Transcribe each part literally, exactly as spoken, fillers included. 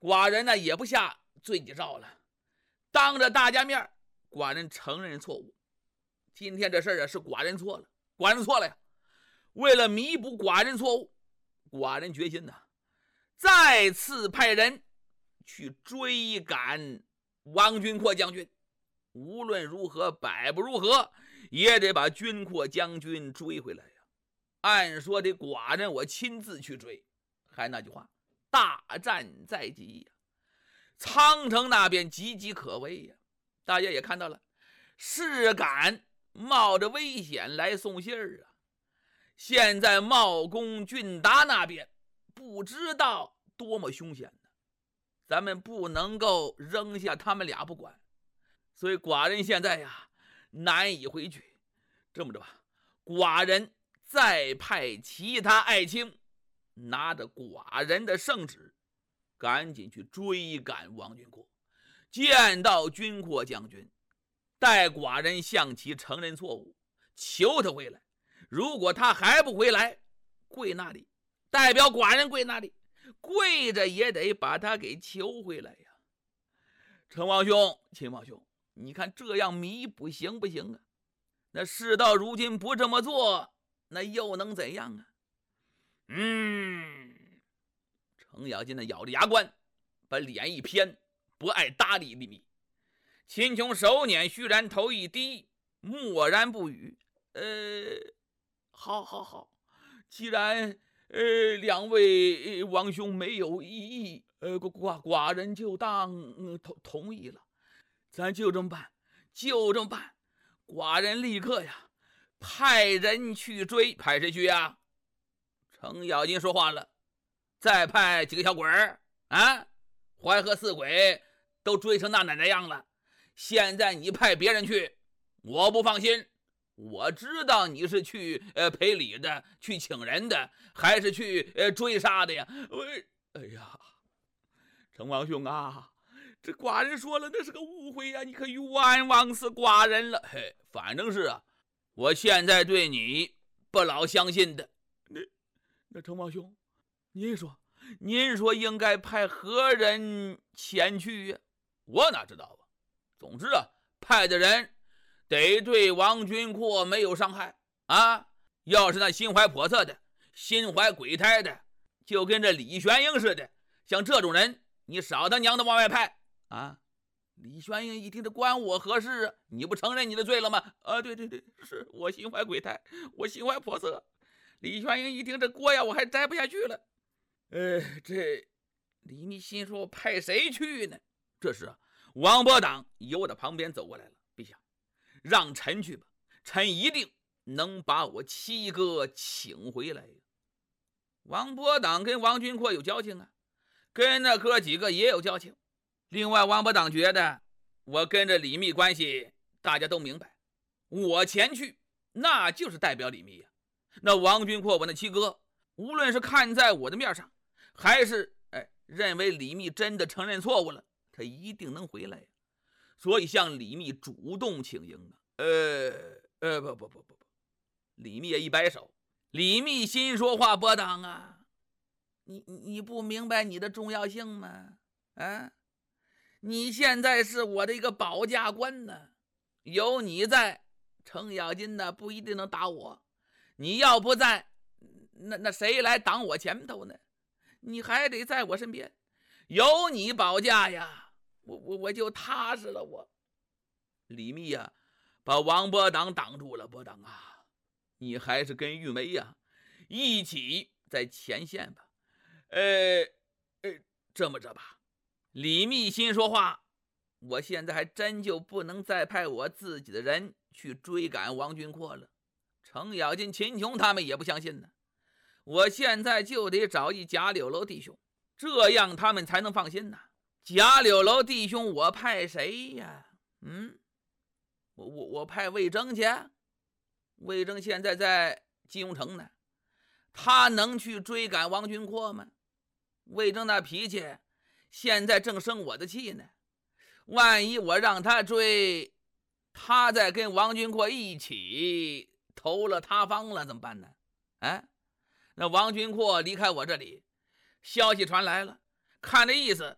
寡人呢也不下罪己诏了，当着大家面，寡人承认错误。今天这事儿啊是寡人错了，寡人错了呀。为了弥补寡人错误，寡人决心呢，再次派人去追赶王君阔将军。无论如何，百不如何，也得把君阔将军追回来呀。按说得寡人我亲自去追，还那句话，大战在即呀，苍城那边岌岌可危呀。大家也看到了，是敢冒着危险来送信儿啊。现在茂公俊达那边不知道多么凶险呢，咱们不能够扔下他们俩不管。所以寡人现在呀难以回去。这么着吧，寡人再派其他爱卿拿着寡人的圣旨，赶紧去追赶王君阔。见到君阔将军，待寡人向其承认错误，求他回来。如果他还不回来，跪那里，代表寡人跪那里，跪着也得把他给求回来呀。成王兄，秦王兄，你看这样弥补行不行啊？那事到如今不这么做，那又能怎样啊？嗯，程咬金呢咬着牙关，把脸一偏，不爱搭理李密。秦琼手捻虚髯，头一低，默然不语。呃，好好好，既然呃两位王兄没有异议，呃寡寡人就当、呃、同同意了。咱就这么办，就这么办。寡人立刻呀派人去追。派谁去呀？程咬金说话了，再派几个小鬼儿啊，淮河四鬼都追成那奶奶样了，现在你派别人去，我不放心。我知道你是去呃赔礼的，去请人的，还是去呃追杀的呀？我哎呀，程王兄啊，这寡人说了，那是个误会呀，你可冤枉死寡人了。嘿，反正是啊，我现在对你不老相信的。那那程王兄，您说，您说应该派何人前去呀？我哪知道啊。总之啊，派的人得对王君阔没有伤害啊。要是那心怀叵测的，心怀鬼胎的，就跟这李玄英似的，像这种人，你少他娘的往外派啊！李玄英一听，这关我何事啊？你不承认你的罪了吗？啊，对对对，是我心怀鬼胎，我心怀叵测。李玄英一听，这锅呀，我还摘不下去了。呃，这李密心说，派谁去呢？这时啊，王伯党由我的旁边走过来了。陛下，让臣去吧，臣一定能把我七哥请回来呀。王伯党跟王君阔有交情啊，跟那哥几个也有交情。另外，王伯党觉得我跟着李密关系大家都明白，我前去那就是代表李密呀。那王君阔我那七哥，无论是看在我的面上，还是哎认为李密真的承认错误了，他一定能回来呀。所以向李密主动请缨啊。呃呃不不不不不，李密也一摆手。李密心说话，伯党啊，你你不明白你的重要性吗？啊，你现在是我的一个保驾官呢，有你在，程咬金呢不一定能打我。你要不在，那那谁来挡我前头呢？你还得在我身边，有你保驾呀，我我我就踏实了。我李密呀，把王伯党挡住了。伯党啊，你还是跟玉梅呀一起在前线吧。呃呃，这么着吧，李密心说话，我现在还真就不能再派我自己的人去追赶王君阔了。程咬金、秦琼他们也不相信呢。我现在就得找一贾柳楼弟兄，这样他们才能放心呢。贾柳楼弟兄，我派谁呀？嗯，我我我派魏征去。魏征现在在金庸城呢，他能去追赶王君阔吗？魏征那脾气现在正生我的气呢，万一我让他追，他再跟王君阔一起投了他方了怎么办呢？哎，那王君阔离开我这里，消息传来了，看这意思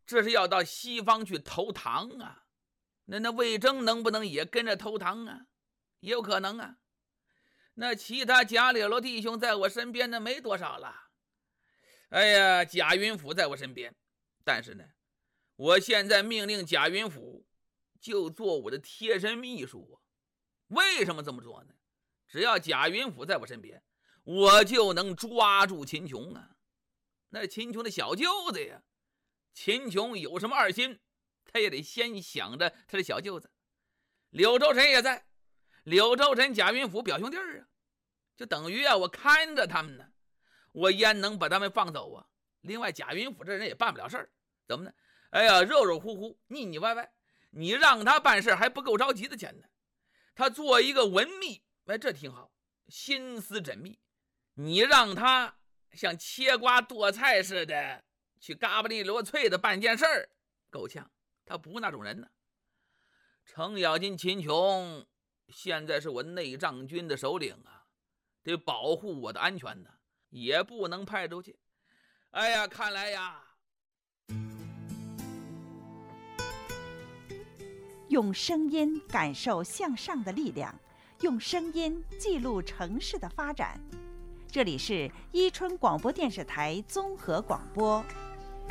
这是要到西方去投唐啊。那那魏征能不能也跟着投唐啊？也有可能啊。那其他贾里楼弟兄在我身边呢，没多少了。哎呀，贾云甫在我身边，但是呢，我现在命令贾云甫就做我的贴身秘书啊。为什么这么做呢？只要贾云甫在我身边，我就能抓住秦琼啊。那是秦琼的小舅子呀，秦琼有什么二心，他也得先想着他的小舅子。柳州臣也在，柳州臣贾云甫表兄弟啊，就等于啊我看着他们呢，我焉能把他们放走啊？另外贾云甫这人也办不了事儿，怎么呢？哎呀，肉肉乎乎，腻腻歪歪，你让他办事还不够着急的钱呢。他做一个文秘，哎，这挺好，心思缜密。你让他像切瓜剁菜似的去嘎巴利罗脆的办件事儿，够呛，他不那种人呢。程咬金、秦琼现在是我内帐军的首领啊，得保护我的安全呢，也不能派出去。哎呀，看来呀， 用声音感受向上的力量，用声音记录城市的发展。这里是伊春广播电视台综合广播。